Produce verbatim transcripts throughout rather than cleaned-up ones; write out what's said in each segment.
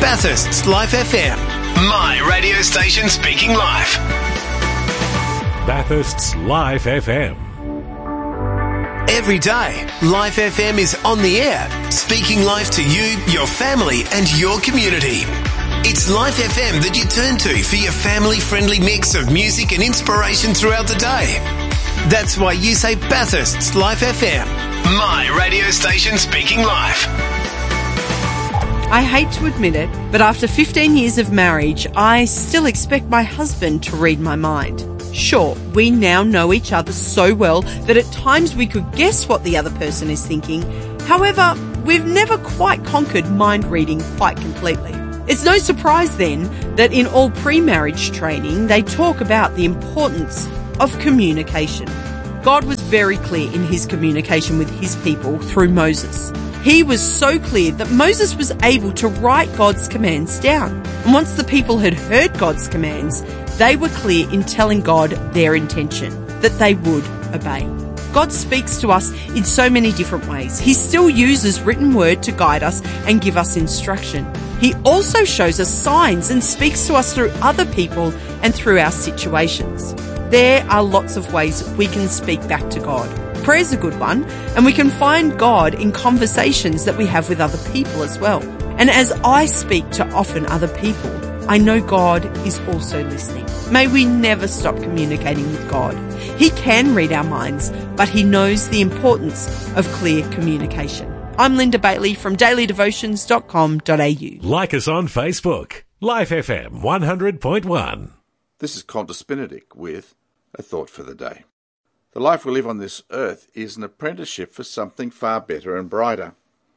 Bathurst's Life F M. My radio station speaking life. Bathurst's Life F M. Every day, Life F M is on the air, speaking life to you, your family and your community. It's Life F M that you turn to for your family-friendly mix of music and inspiration throughout the day. That's why you say Bathurst's Life F M. My radio station speaking life. I hate to admit it, but after fifteen years of marriage, I still expect my husband to read my mind. Sure, we now know each other so well that at times we could guess what the other person is thinking. However, we've never quite conquered mind reading quite completely. It's no surprise then that in all pre-marriage training, they talk about the importance of communication. God was very clear in his communication with his people through Moses. He was so clear that Moses was able to write God's commands down. And once the people had heard God's commands, they were clear in telling God their intention, that they would obey. God speaks to us in so many different ways. He still uses written word to guide us and give us instruction. He also shows us signs and speaks to us through other people and through our situations. There are lots of ways we can speak back to God. Prayer's a good one, and we can find God in conversations that we have with other people as well. And as I speak to often other people, I know God is also listening. May we never stop communicating with God. He can read our minds, but he knows the importance of clear communication. I'm Linda Bailey from daily devotions dot com dot a u. Like us on Facebook. Life F M one hundred point one. This is Qantas Benedict with a thought for the day. The life we live on this earth is an apprenticeship for something far better and brighter.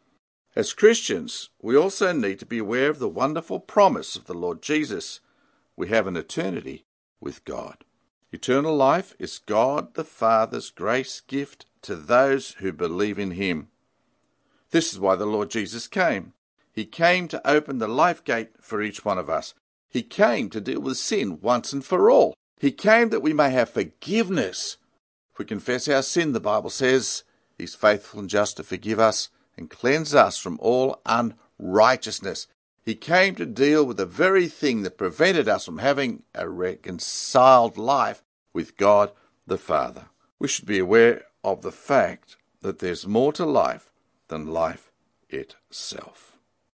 As Christians, we also need to be aware of the wonderful promise of the Lord Jesus. We have an eternity with God. Eternal life is God the Father's grace gift to those who believe in him. This is why the Lord Jesus came. He came to open the life gate for each one of us. He came to deal with sin once and for all. He came that we may have forgiveness. If we confess our sin, the Bible says, he's faithful and just to forgive us and cleanse us from all unrighteousness. He came to deal with the very thing that prevented us from having a reconciled life with God the Father. We should be aware of the fact that there's more to life than life itself.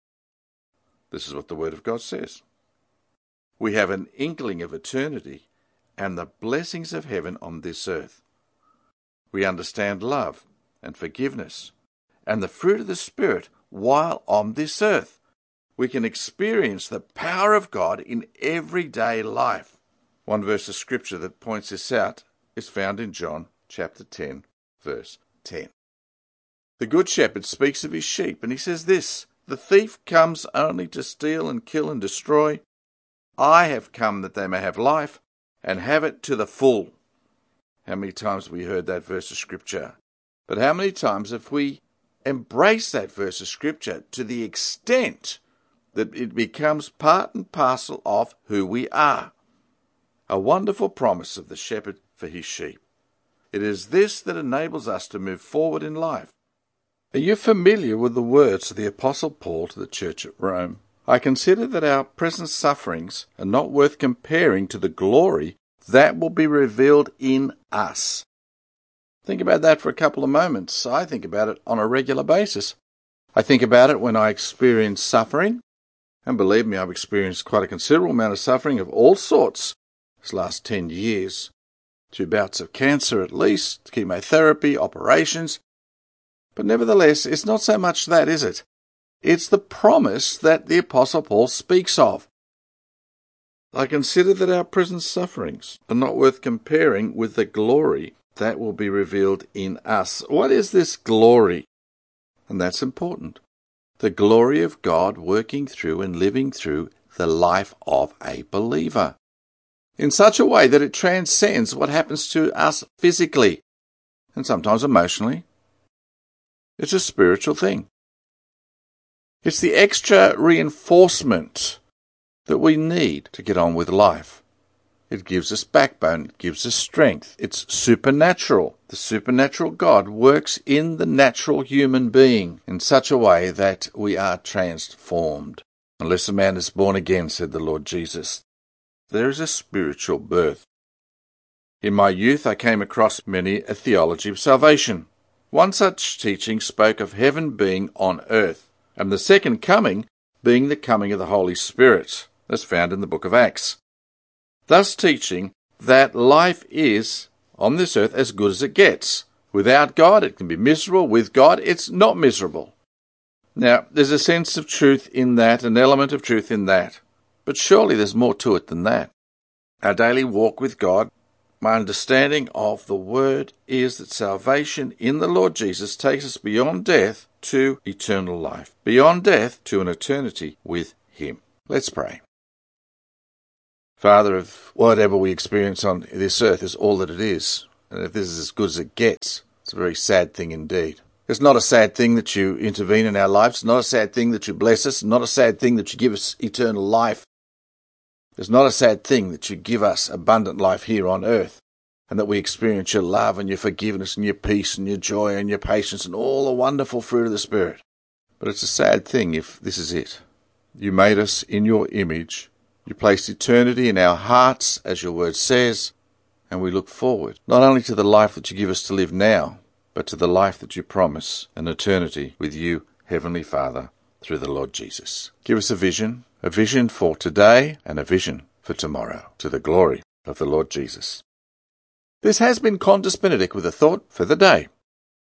This is what the Word of God says. We have an inkling of eternity and the blessings of heaven on this earth. We understand love and forgiveness and the fruit of the Spirit while on this earth. We can experience the power of God in everyday life. One verse of Scripture that points this out is found in John chapter ten, verse ten. The Good Shepherd speaks of his sheep, and he says this, "The thief comes only to steal and kill and destroy. I have come that they may have life and have it to the full." How many times have we heard that verse of Scripture? But how many times have we embraced that verse of Scripture to the extent that it becomes part and parcel of who we are? A wonderful promise of the shepherd for his sheep. It is this that enables us to move forward in life. Are you familiar with the words of the Apostle Paul to the church at Rome? "I consider that our present sufferings are not worth comparing to the glory that will be revealed in us." Think about that for a couple of moments. I think about it on a regular basis. I think about it when I experience suffering. And believe me, I've experienced quite a considerable amount of suffering of all sorts this last ten years. Two bouts of cancer at least, chemotherapy, operations. But nevertheless, it's not so much that, is it? It's the promise that the Apostle Paul speaks of. "I consider that our present sufferings are not worth comparing with the glory that will be revealed in us." What is this glory? And that's important. The glory of God working through and living through the life of a believer in such a way that it transcends what happens to us physically and sometimes emotionally. It's a spiritual thing. It's the extra reinforcement that we need to get on with life. It gives us backbone, it gives us strength. It's supernatural. The supernatural God works in the natural human being in such a way that we are transformed. Unless a man is born again, said the Lord Jesus, there is a spiritual birth. In my youth I came across many a theology of salvation. One such teaching spoke of heaven being on earth, and the second coming being the coming of the Holy Spirit, as found in the book of Acts. Thus teaching that life is, on this earth, as good as it gets. Without God, it can be miserable. With God, it's not miserable. Now, there's a sense of truth in that, an element of truth in that. But surely there's more to it than that. Our daily walk with God, my understanding of the Word is that salvation in the Lord Jesus takes us beyond death to eternal life, beyond death to an eternity with Him. Let's pray. Father, if whatever we experience on this earth is all that it is, and if this is as good as it gets, it's a very sad thing indeed. It's not a sad thing that you intervene in our lives. It's not a sad thing that you bless us. It's not a sad thing that you give us eternal life. It's not a sad thing that you give us abundant life here on earth, and that we experience your love and your forgiveness and your peace and your joy and your patience and all the wonderful fruit of the Spirit. But it's a sad thing if this is it. You made us in your image. You placed eternity in our hearts, as your word says, and we look forward, not only to the life that you give us to live now, but to the life that you promise, an eternity with you, Heavenly Father, through the Lord Jesus. Give us a vision, a vision for today and a vision for tomorrow, to the glory of the Lord Jesus. This has been Qantas Benedict with a thought for the day.